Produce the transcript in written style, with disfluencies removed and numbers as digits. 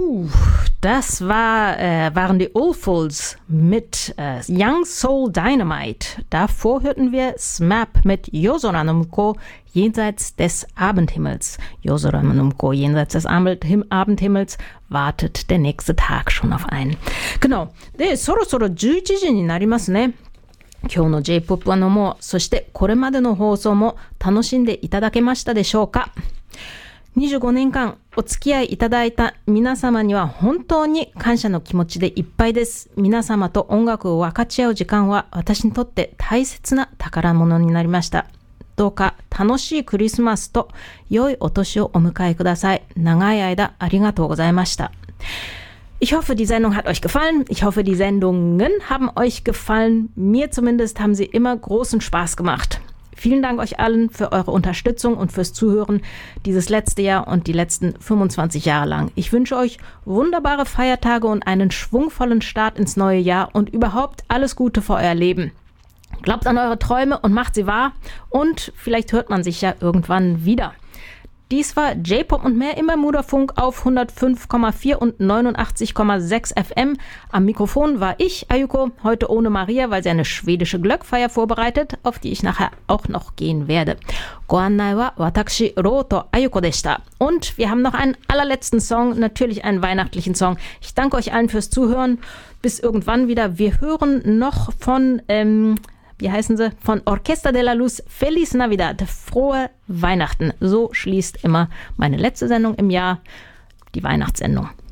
Das waren die Oldfuls mit Young Soul Dynamite. Davor hörten wir SMAP mit Yozora no Mukou, jenseits des Abendhimmels. Yozora no Mukou, jenseits des Abendhimmels, wartet der nächste Tag schon auf einen. Genau. で、そろそろ11時になりますね。今日の J-POP はもう、そしてこれまでの放送も楽しんでいただけましたでしょうか。25年間お付き合いいただいた皆様には本当に感謝の気持ちでいっぱいです。皆様と音楽を分かち合う時間は私にとって大切な宝物になりました。どうか楽しいクリスマスと良いお年をお迎えください。長い間ありがとうございました。Ich hoffe, die Sendung hat euch gefallen. Ich hoffe, die Sendungen haben euch gefallen. Mir zumindest haben sie immer großen Spaß gemacht. Vielen Dank euch allen für eure Unterstützung und fürs Zuhören dieses letzte Jahr und die letzten 25 Jahre lang. Ich wünsche euch wunderbare Feiertage und einen schwungvollen Start ins neue Jahr und überhaupt alles Gute für euer Leben. Glaubt an eure Träume und macht sie wahr und vielleicht hört man sich ja irgendwann wieder. Dies war J-Pop und mehr im Bermuda-Funk auf 105,4 und 89,6 FM. Am Mikrofon war ich, Ayuko, heute ohne Maria, weil sie eine schwedische Glöckfeier vorbereitet, auf die ich nachher auch noch gehen werde. Goannai wa watakushi Roto Ayuko deshita. Und wir haben noch einen allerletzten Song, natürlich einen weihnachtlichen Song. Ich danke euch allen fürs Zuhören. Bis irgendwann wieder. Wir hören noch von... wie heißen sie? Von Orquesta de la Luz, Feliz Navidad, frohe Weihnachten. So schließt immer meine letzte Sendung im Jahr, die Weihnachtssendung.